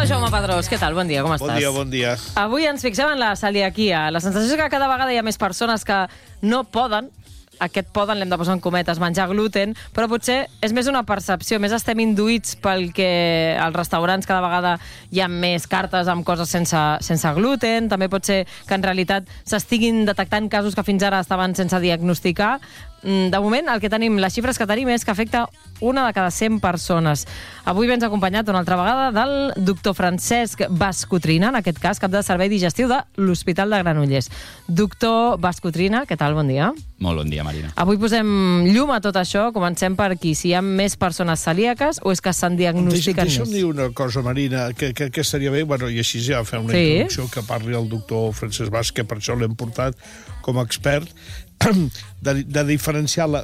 Jaume Pedrós, què tal? Bon dia, com estàs? Bon dia. Avui ens fixem en la celiaquia. La sensació és que cada vegada hi ha més persones que no poden, aquest poden l'hem de posar en cometes, menjar gluten, però potser és més una percepció, més estem induïts pel que als restaurants cada vegada hi ha més cartes amb coses sense gluten, també pot ser que en realitat s'estiguin detectant casos que fins ara estaven sense diagnosticar. De moment, el que tenim, les xifres que tenim és que afecta una de cada 100 persones. Avui vens acompanyat una altra vegada del doctor Francesc Bascotrina, en aquest cas cap de servei digestiu de l'Hospital de Granollers. Doctor Bascotrina, què tal? Bon dia. Molt bon dia, Marina. Avui posem llum a tot això, comencem per aquí. Si hi ha més persones celíaques o és que se'n diagnostiquen més? Deixa'm dir una cosa, Marina, que estaria bé, i així ja fer una introducció, que parli el doctor Francesc Bas, que per això l'hem portat com a expert, de diferenciar a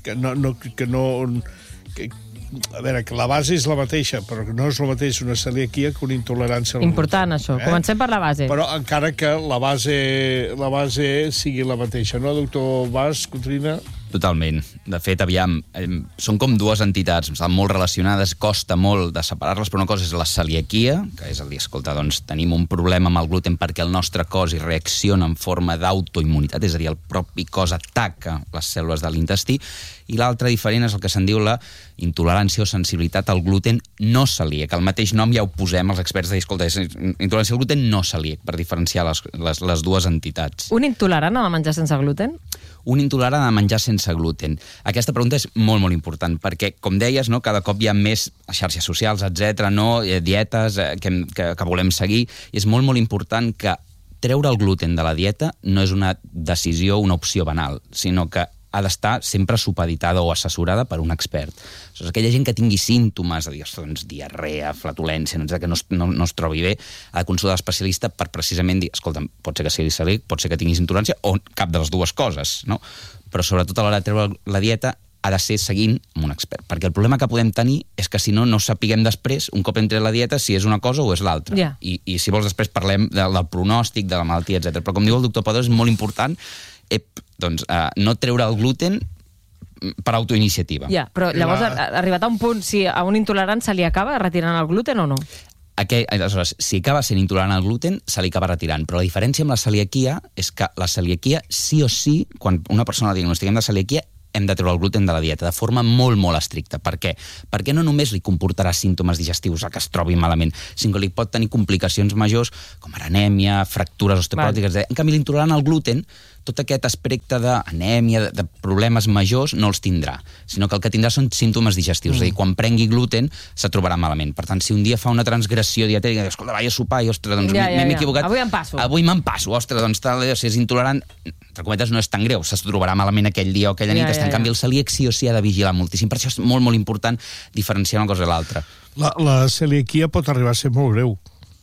veure, que la base és la mateixa, però no és la mateixa una celiaquia que una intolerància al gluten. Important, això. Comencem per la base. Però encara que la base sigui la mateixa, no, doctor Bas, Cotrina? Totalment. De fet, aviam, són com dues entitats, estan molt relacionades, costa molt de separar-les, però una cosa és la celiaquia, que és el dir, escolta, doncs tenim un problema amb el gluten perquè el nostre cos hi reacciona en forma d'autoimmunitat, és a dir, el propi cos ataca les cèl·lules de l'intestí, i l'altre diferent és el que se'n diu la intolerància o sensibilitat al gluten no celíac. El mateix nom ja ho posem els experts de dir, escolta, és intolerància al gluten no celíac, per diferenciar les dues entitats. Un intolerant ha de menjar sense gluten? Un intolerant ha de menjar sense gluten? Aquesta pregunta és molt, molt important, perquè, com deies, no, cada cop hi ha més xarxes socials, etc., no, dietes que volem seguir, i és molt, molt important que treure el gluten de la dieta no és una decisió, una opció banal, sinó que ha d'estar sempre supeditada o assessorada per un expert. Aquella gent que tingui símptomes de diarrea, flatulència, que no es trobi bé, ha de consultar l'especialista per precisament dir, escolta, pot ser que sigui celíac, pot ser que tinguis intolerància, o cap de les dues coses, no? Però sobretot a l'hora de treure la dieta ha de ser seguint amb un expert, perquè el problema que podem tenir és que si no sapiguem després, un cop entre la dieta, si és una cosa o és l'altra. Yeah. I si vols després parlem del pronòstic, de la malaltia, etc. Però com diu el doctor Pedrós, és molt important no treure el gluten per autoiniciativa. Ja, però llavors, arribat a un punt, si a un intolerant se li acaba retirant el gluten o no? Aleshores, si acaba sent intolerant al gluten, se li acaba retirant. Però la diferència amb la celiaquia és que la celiaquia, sí o sí, quan una persona la diagnostiquem de celiaquia, hem de treure el gluten de la dieta de forma molt, molt estricta. Per què? Perquè no només li comportarà símptomes digestius a que es trobi malament, sinó que li pot tenir complicacions majors, com ara anèmia, fractures osteoporòtiques. En canvi, l'intolerant al gluten, tot aquest aspecte d'anèmia, de problemes majors, no els tindrà, sinó que el que tindrà són símptomes digestius. És a dir, quan prengui gluten, se trobarà malament. Per tant, si un dia fa una transgressió dietètica, escolta, vaig a sopar i, ostres, doncs m'hem equivocat. Avui me'n passo. Ostres, doncs si és intolerant, entre cometes, no és tan greu. Se trobarà malament aquell dia o aquella nit. En canvi, el celíac sí o sí ha de vigilar moltíssim. Per això és molt, molt important diferenciar una cosa de l'altra. La celiaquia pot arribar a ser molt greu.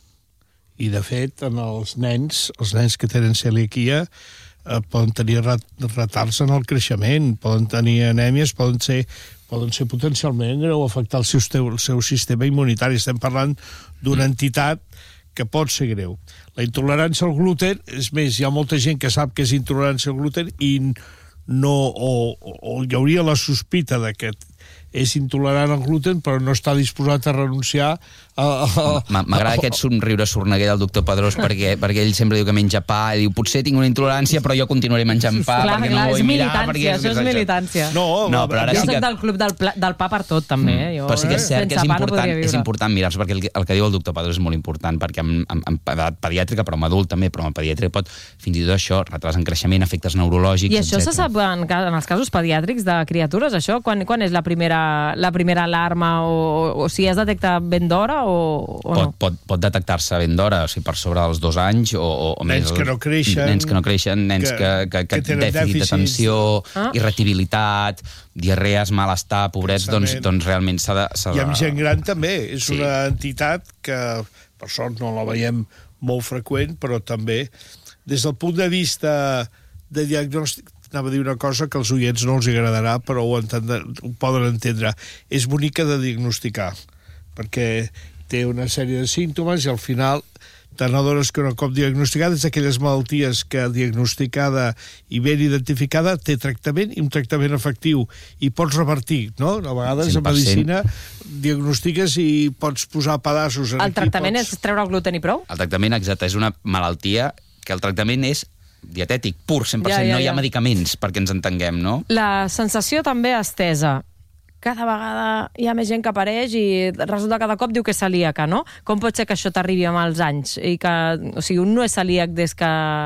I, de fet, en els nens que tenen celiaquia, poden tenir retards en el creixement, poden tenir anèmies, poden ser potencialment greu, afectar el seu sistema immunitari. Estem parlant d'una entitat que pot ser greu. La intolerància al gluten, és més, hi ha molta gent que sap que és intolerància al gluten i no, o hi hauria la sospita d'aquest és intolerant al gluten, però no està disposat a renunciar M'agrada aquest somriure sorneguer del doctor Pedrós perquè ell sempre diu que menja pa i diu, potser tinc una intolerància, però jo continuaré menjant pa perquè no vull mirar. Això és militància. No, però ara sí que... Jo soc del club del pa per tot, també. Però sí que és cert que és important mirar-se, perquè el que diu el doctor Pedrós és molt important, perquè en edat pediàtrica, però en adult també, però en pediàtrica pot, fins i tot això, retards en creixement, efectes neurològics, I això se sap en els casos pediàtrics de criatures, això? Quan és la primera alarma o si es detecta ben d'hora o no? Pot detectar-se ben d'hora, o sigui, per sobre dels 2 anys o nens que no creixen, nens que tenen dèficit d'atenció, irritabilitat, diarrees, malestar, pobrets, doncs realment s'ha de... I amb gent gran també, és una entitat que per sort no la veiem molt freqüent, però també des del punt de vista de diagnòstic, anava a dir una cosa que als oients no els agradarà, però ho poden entendre. És bonica de diagnosticar, perquè té una sèrie de símptomes i al final te n'adones que un cop diagnosticada és d'aquelles malalties que diagnosticada i ben identificada té tractament i un tractament efectiu i pots revertir, no? A vegades 100%. en medicina diagnostiques i pots posar pedaços. El tractament és treure el gluten i prou? El tractament, exacte, és una malaltia que el tractament és dietètic, pur, 100%, no hi ha medicaments perquè ens entenguem, no? La sensació també estesa. Cada vegada hi ha més gent que apareix i resulta que cada cop diu que és celíaca, no? Com pot ser que això t'arribi amb els anys? I que, o sigui, un no és celíac des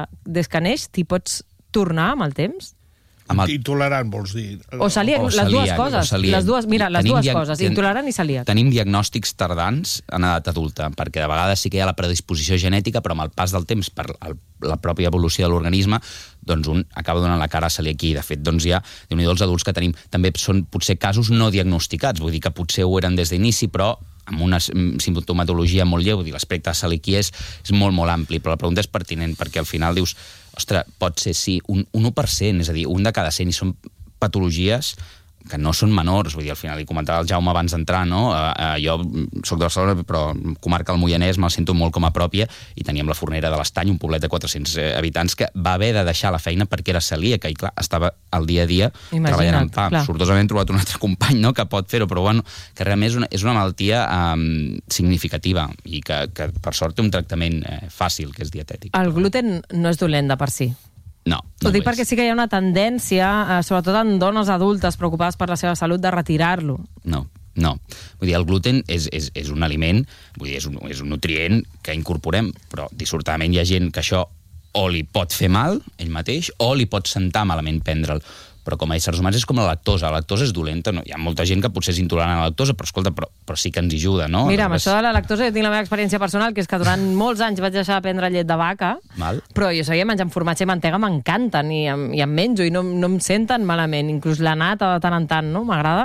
que neix, t'hi pots tornar amb el temps? Intolerant, vols dir? O celíac, les dues coses. Les dues coses, intolerant i celíac. Tenim diagnòstics tardans en edat adulta, perquè de vegades sí que hi ha la predisposició genètica, però amb el pas del temps, per la pròpia evolució de l'organisme, doncs un acaba donant la cara a celiaquia. De fet, doncs ja, Déu-n'hi-do, els adults que tenim també són potser casos no diagnosticats, vull dir que potser ho eren des d'inici, però amb una simptomatologia molt lleu, l'espectre de celiaquia és molt, molt ampli, però la pregunta és pertinent, perquè al final dius, ostres, pot ser sí, un 1%, és a dir, un de cada 100, i són patologies que no són menors, vull dir, al final li comentava el Jaume abans d'entrar, no? Jo soc de Barcelona, però comarca del Moianès me'l sento molt com a pròpia, i teníem la Fornera de l'Estany, un poblet de 400 habitants, que va haver de deixar la feina perquè era celíaca, i clar, estava al dia a dia treballant amb pa. Sortosament hem trobat un altre company, no?, que pot fer-ho, però bueno, que realment és una malaltia significativa, i que per sort té un tractament fàcil, que és dietètic. El gluten no és dolent de per si. No. Ho dic perquè sí que hi ha una tendència, sobretot en dones adultes preocupades per la seva salut, de retirar-lo. No. Vull dir, el gluten és un aliment, vull dir, és un nutrient que incorporem, però dissortadament hi ha gent que això o li pot fer mal, ell mateix, o li pot sentar malament prendre'l. Però com a éssers humans és com la lactosa. La lactosa és dolenta, no? Hi ha molta gent que potser és intolerant a la lactosa, però escolta, però sí que ens ajuda, no? Mira, amb això de la lactosa jo tinc la meva experiència personal, que és que durant molts anys vaig deixar de prendre llet de vaca, però jo seguia menjant formatge i mantega, m'encanten, i em menjo, i no em senten malament. Inclús la nata de tant en tant, no? M'agrada.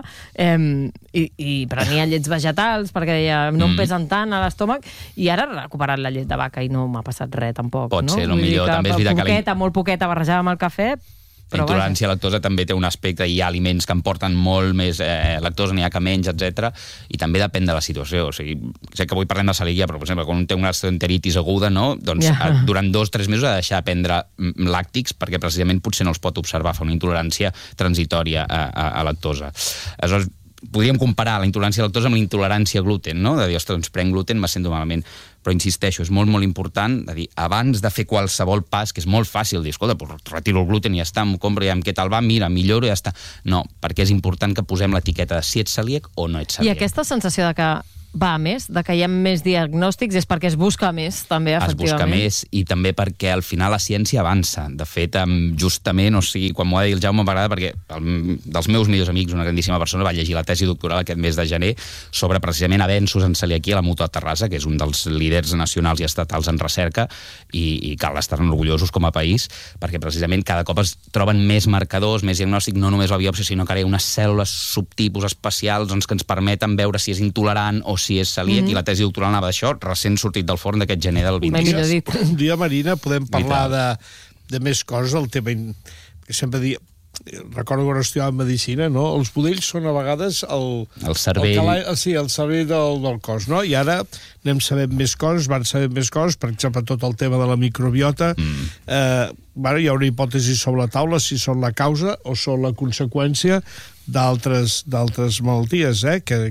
I prenia llets vegetals, perquè no em pesen tant a l'estómac, i ara he recuperat la llet de vaca i no m'ha passat res, tampoc. Pot ser, el millor. També és veritat que molt poqueta, barrejada amb el cafè. La intolerància a lactosa també té un aspecte, hi ha aliments que em porten molt més lactosa, n'hi ha que menys, etc. I també depèn de la situació. O sigui, sé que avui parlem de celiaquia, però, per exemple, quan un té una gastroenteritis aguda, no? Doncs durant 2-3 mesos ha de deixar de prendre làctics, perquè precisament potser no els pot observar, fa una intolerància transitòria a lactosa. Aleshores, podríem comparar la intolerància a lactosa amb la intolerància a gluten, no? De dir, ostres, doncs prenc gluten, me sento malament. Però insisteixo, és molt, molt important de dir, abans de fer qualsevol pas, que és molt fàcil dir, escolta, retiro el gluten i ja està, m'ho compro, ja amb què tal va, mira, milloro i ja està. No, perquè és important que posem l'etiqueta de si ets celíac o no ets celíac. I aquesta sensació de que va a més, de que hi ha més diagnòstics, és perquè es busca més, també, efectivament. Es busca més, i també perquè al final la ciència avança. De fet, justament, o sigui, quan m'ho ha de dir el Jaume m'agrada, perquè dels meus millors amics, una grandíssima persona, va llegir la tesi doctoral aquest mes de gener sobre precisament avenços en celiaquia a la Mutua Terrassa, que és un dels líders nacionals i estatals en recerca, i cal estar orgullosos com a país, perquè precisament cada cop es troben més marcadors, més diagnòstic, no només la biòpsia, sinó que ara hi ha unes cèl·lules subtipus especials que ens permeten veure si és intolerant o si és celíac, i la tesi doctoral anava d'això, recent sortit del forn d'aquest gener del 23. Un dia, Marina, podem parlar de més coses, el tema que sempre dic, recordo quan estudiava medicina, no? Els budells són a vegades el cervell. El cervell del cos, no? I ara anem sabent més coses, van sabent més coses, per exemple, tot el tema de la microbiota. Hi ha una hipòtesi sobre la taula, si són la causa o són la conseqüència d'altres malalties, que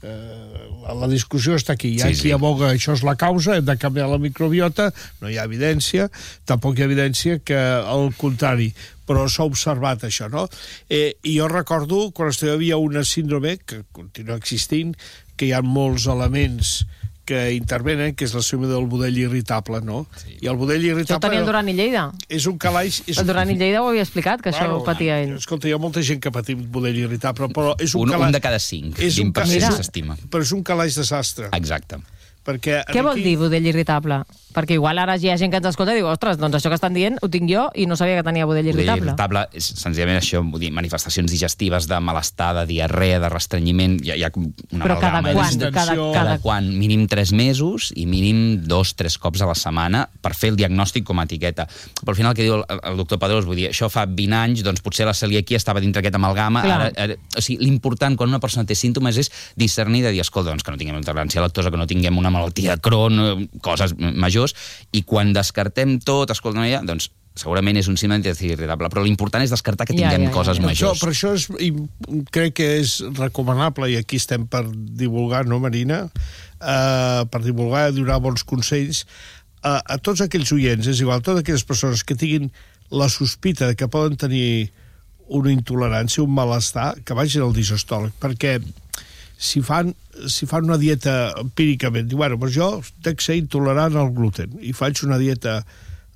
la discussió està aquí. Hi ha qui aboga això és la causa, hem de canviar la microbiota, no hi ha evidència, tampoc hi ha evidència que el contrari, però s'ha observat això, no? I jo recordo, quan hi havia una síndrome, que continua existint, que hi ha molts elements que intervenen, que és la síndrome del budell irritable, no? Sí. I el budell irritable... Això tenia el Duran i Lleida. És un calaix... El Duran i Lleida ho havia explicat, que això ho patia ell. Escolta, hi ha molta gent que patim budell irritable, però és un calaix... Un de cada 5, 20% s'estima. Però és un calaix desastre. Exacte. Què vol dir budell irritable? Perquè igual ara hi ha gent que ens escolta i diu, ostres, doncs això que estan dient ho tinc jo i no sabia que tenia budell irritable. Budell irritable és senzillament això, vull dir, manifestacions digestives de malestar, de diarrea, de restrenyiment, hi ha una però cada quan? Mínim 3 mesos i mínim 2-3 cops a la setmana per fer el diagnòstic com a etiqueta. Però al final el que diu el doctor Padrós, vull dir, això fa 20 anys, doncs potser la celiaquia estava dintre aquesta amalgama. O sigui, l'important quan una persona té símptomes és discernir de dir, escolta, doncs que no tinguem intolerància a lactosa, que no tinguem una malaltia de Crohn, coses majors, i quan descartem tot, escolta, doncs segurament és un símptoma irritable, però l'important és descartar que tinguem coses majors. Per això crec que és recomanable, i aquí estem per divulgar, no, Marina? Per divulgar i donar bons consells a tots aquells oients, és igual, totes aquelles persones que tinguin la sospita de que poden tenir una intolerància, un malestar, que vagin al digestòleg, perquè si fan una dieta empíricament, diu, bueno, doncs jo dec ser intolerant al gluten, i faig una dieta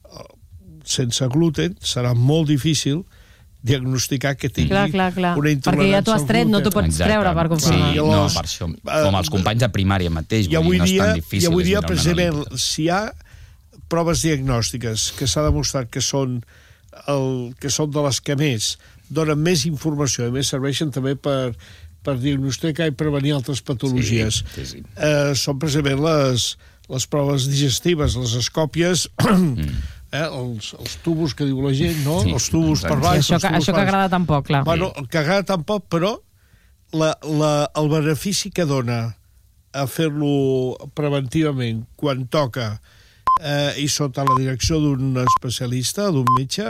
sense gluten, serà molt difícil diagnosticar que tingui una intolerància al gluten. Perquè ja t'ho has tret, no t'ho pots treure per confirmar. Sí, no, per això, com els companys de primària mateix, no és tan difícil. I avui dia, precisament, si hi ha proves diagnòstiques que s'ha demostrat que són de les que més donen més informació i més serveixen també per diagnosticar i prevenir altres patologies. Sí. Són precisament les proves digestives, les escòpies, els tubos que diu la gent, no? Sí, els tubos per baix. Això que agrada tan poc, clar. Bueno, que agrada tan poc, però el benefici que dona a fer-lo preventivament quan toca i sota la direcció d'un especialista, d'un metge,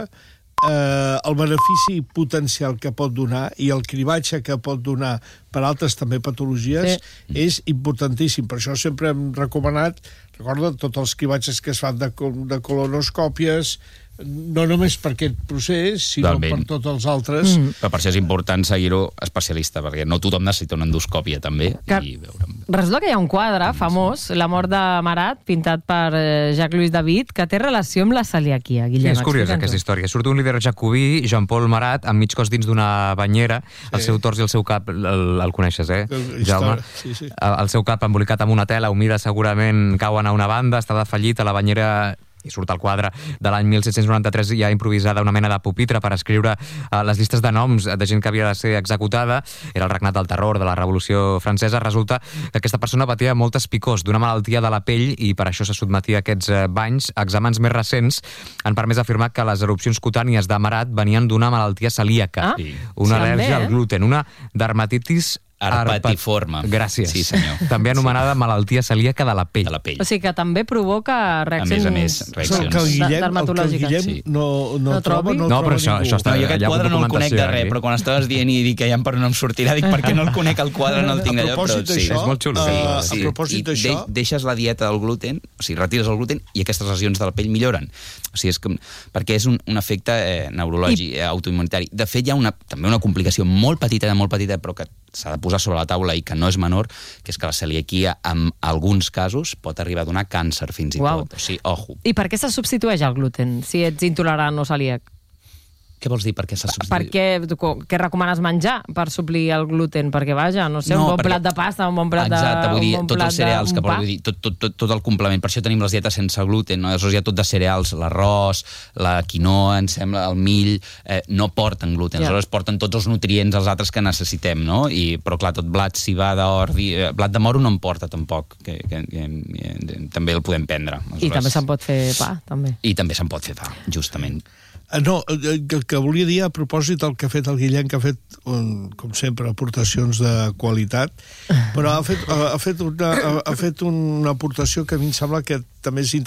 el benefici potencial que pot donar i el cribatge que pot donar per altres també patologies és importantíssim. Per això sempre hem recomanat, recorda, tots els cribatges que es fan de colonoscòpies, no només per aquest procés, sinó per tots els altres. Però per això és important seguir-ho especialista, perquè no tothom necessita una endoscòpia, també. Resulta que hi ha un quadre famós, La mort de Marat, pintat per Jacques-Louis David, que té relació amb la celiaquia. Guillem, és curiosa aquesta història. Surt un líder jacobí, Jean-Paul Marat, amb mig cos dins d'una banyera, el seu tors i el seu cap, el coneixes, Jaume? Sí. El seu cap embolicat amb una tela humida segurament cauen a una banda, està defallit a la banyera, i surt al quadre de l'any 1793 ja improvisada una mena de pupitre per escriure les llistes de noms de gent que havia de ser executada. Era el regnat del terror, de la Revolució Francesa. Resulta que aquesta persona patia moltes picors d'una malaltia de la pell i per això se sotmetia a aquests banys. Exàmens més recents han permès afirmar que les erupcions cutànies de Marat venien d'una malaltia celíaca, una al·lèrgia al gluten, una dermatitis herpetiforme. Gràcies. Sí, senyor. També anomenada malaltia celíaca de la pell. O sigui que també provoca reaccions a més, dermatològiques. El Guillem no troba ningú. No, però això està... Jo aquest quadre no el conec de res, però quan estaves dient i dic que ja per no em sortirà, dic perquè no el conec el quadre, no el tinc allò. A propòsit d'això, és molt xulo. A propòsit d'això... Deixes la dieta del gluten, o sigui, retires el gluten i aquestes lesions de la pell milloren. O sigui, perquè és un efecte neurològic, autoimmunitari. De fet, hi ha també una complicació molt petita, però que s'ha de posar sobre la taula i que no és menor, que és que la celiaquia en alguns casos pot arribar a donar càncer fins i tot. O sigui, ojo. I per què se substitueix el gluten, si ets intolerant o celíac? Què vols dir? Per què s'ha substituït? Què recomanes menjar per suplir el gluten? Perquè, vaja, no sé, un bon plat de pasta, un bon plat de... Exacte, vull dir, tots els cereals que vol dir, tot el complement. Per això tenim les dietes sense gluten, no? Aleshores hi ha tot de cereals, l'arròs, la quinoa, em sembla, el mill, no porten gluten. Aleshores porten tots els nutrients, els altres que necessitem, no? Però clar, tot blat, civada, ordi... Blat de moro no em porta, tampoc, que també el podem prendre. I també se'n pot fer pa, també. I també se'n pot fer pa, justament. No, que volia dir a propòsit el que ha fet el Guillem, que ha fet, com sempre, aportacions de qualitat, però ha fet una aportació que a mi em sembla que també és interessant.